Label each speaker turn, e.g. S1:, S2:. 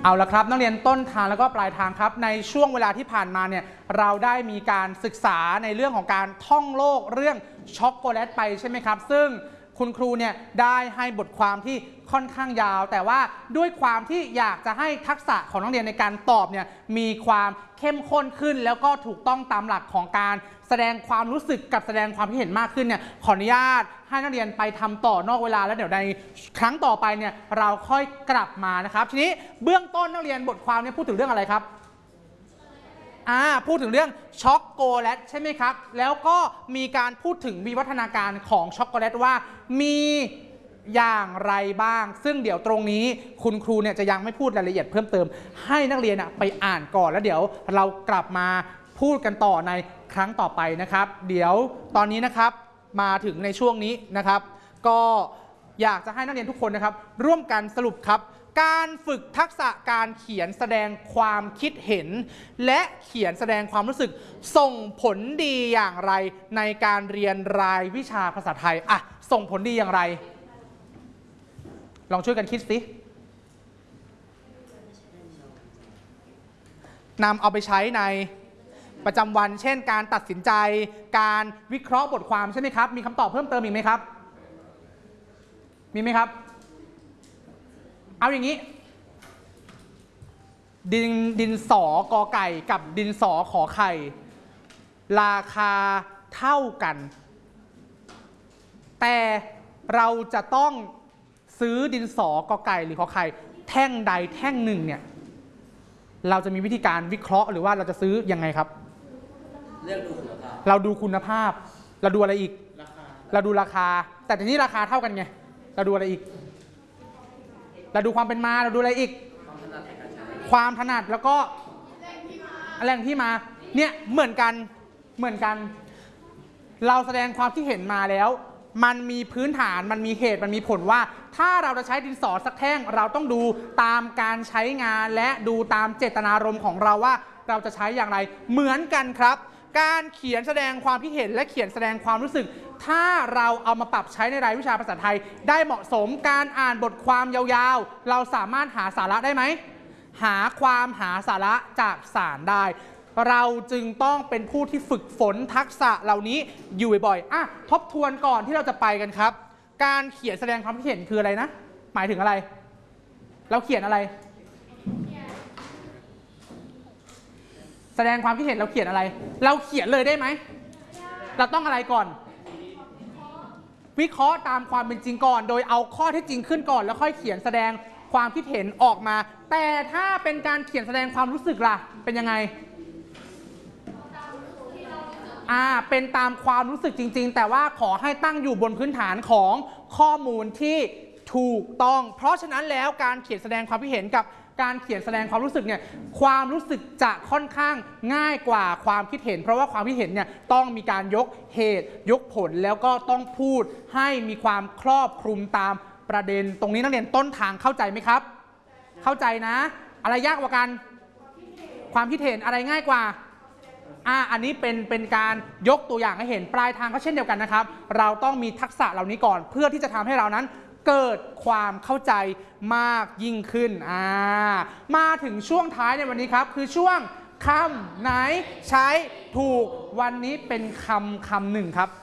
S1: เอาละครับนักเรียนต้นทางแล้วก็ปลายทางครับในช่วงเวลาที่ผ่านมาเนี่ยเราได้มีการศึกษาในเรื่องของการท่องโลกเรื่องช็อกโกแลตไปใช่ไหมครับซึ่งคุณครูเนี่ยได้ให้บทความที่ค่อนข้างยาวแต่ว่าด้วยความที่อยากจะให้ทักษะของนักเรียนในการตอบเนี่ยมีความเข้มข้นขึ้นแล้วก็ถูกต้องตามหลักของการแสดงความรู้สึกกับแสดงความคิดเห็นมากขึ้นเนี่ยขออนุญาตให้นักเรียนไปทำต่อนอกเวลาแล้วเดี๋ยวในครั้งต่อไปเนี่ยเราค่อยกลับมานะครับทีนี้เบื้องต้นนักเรียนบทความเนี่ยพูดถึงเรื่องอะไรครับพูดถึงเรื่องช็อกโกแลตใช่ไหมครับแล้วก็มีการพูดถึงวิวัฒนาการของช็อกโกแลตว่ามีอย่างไรบ้างซึ่งเดี๋ยวตรงนี้คุณครูเนี่ยจะยังไม่พูดรายละเอียดเพิ่มเติมให้นักเรียนไปอ่านก่อนแล้วเดี๋ยวเรากลับมาพูดกันต่อในครั้งต่อไปนะครับเดี๋ยวตอนนี้นะครับมาถึงในช่วงนี้นะครับก็อยากจะให้นักเรียนทุกคนนะครับร่วมกันสรุปครับการฝึกทักษะการเขียนแสดงความคิดเห็นและเขียนแสดงความรู้สึกส่งผลดีอย่างไรในการเรียนรายวิชาภาษาไทยส่งผลดีอย่างไรลองช่วยกันคิดสินำเอาไปใช้ในประจำวันเช่นการตัดสินใจการวิเคราะห์บทความใช่ไหมครับมีคำตอบเพิ่มเติมอีกไหมครับมีไหมครับเอาอย่างนี้ดินสอกอไก่กับดินสอขอไข่ราคาเท่ากันแต่เราจะต้องซื้อดินสอกอไก่หรือขอไข่แท่งใดแท่งหนึ่งเนี่ยเราจะมีวิธีการวิเคราะห์หรือว่าเราจะซื้อยังไงครับเลือกดูคุณภาพเราดูคุณภาพเราดูอะไรอีกเราดูราคาแต่ทีนี้ราคาเท่ากันไงเราดูอะไรอีกเราดูความเป็นมาเราดูอะไรอีกความถนัดแล้วก็แหล่งที่มาเนี่ยเหมือนกันเราแสดงความคิดเห็นมาแล้วมันมีพื้นฐานมันมีเหตุมันมีผลว่าถ้าเราจะใช้ดินสอสักแท่งเราต้องดูตามการใช้งานและดูตามเจตนารมณ์ของเราว่าเราจะใช้อย่างไรเหมือนกันครับการเขียนแสดงความคิดเห็นและเขียนแสดงความรู้สึกถ้าเราเอามาปรับใช้ในรายวิชาภาษาไทยได้เหมาะสมการอ่านบทความยาวๆเราสามารถหาสาระได้ไหมหาสาระจากสารได้เราจึงต้องเป็นผู้ที่ฝึกฝนทักษะเหล่านี้อยู่บ่อยๆทบทวนก่อนที่เราจะไปกันครับการเขียนแสดงความคิดเห็นคืออะไรนะหมายถึงอะไรเราเขียนอะไรแสดงความคิดเห็นเราเขียนอะไรเราเขียนเลยได้ไหมเราต้องอะไรก่อนวิเคราะห์ตามความเป็นจริงก่อนโดยเอาข้อเท็จจริงขึ้นก่อนแล้วค่อยเขียนแสดงความคิดเห็นออกมาแต่ถ้าเป็นการเขียนแสดงความรู้สึกล่ะเป็นยังไงเป็นตามความรู้สึกจริงๆแต่ว่าขอให้ตั้งอยู่บนพื้นฐานของข้อมูลที่ถูกต้องเพราะฉะนั้นแล้วการเขียนแสดงความคิดเห็นกับการเขียนแสดงความรู้สึกเนี่ยความรู้สึกจะค่อนข้างง่ายกว่าความคิดเห็นเพราะว่าความคิดเห็นเนี่ยต้องมีการยกเหตุยกผลแล้วก็ต้องพูดให้มีความครอบคลุมตามประเด็นตรงนี้นักเรียนต้นทางเข้าใจไหมครับเข้าใจนะอะไรยากกว่ากันความคิดเห็นอะไรง่ายกว่าอันนี้เป็นการยกตัวอย่างให้เห็นปลายทางก็เช่นเดียวกันนะครับเราต้องมีทักษะเหล่านี้ก่อนเพื่อที่จะทำให้เรานั้นเกิดความเข้าใจมากยิ่งขึ้นมาถึงช่วงท้ายในวันนี้ครับคือช่วงคำไหนใช้ถูกวันนี้เป็นคำหนึ่งครับ